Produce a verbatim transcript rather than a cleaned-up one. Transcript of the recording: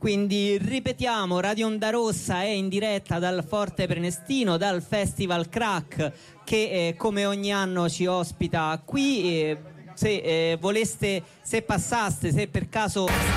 Quindi ripetiamo, Radio Onda Rossa è in diretta dal Forte Prenestino, dal Festival Crack che eh, come ogni anno ci ospita qui. Eh, se eh, voleste, se passaste, se per caso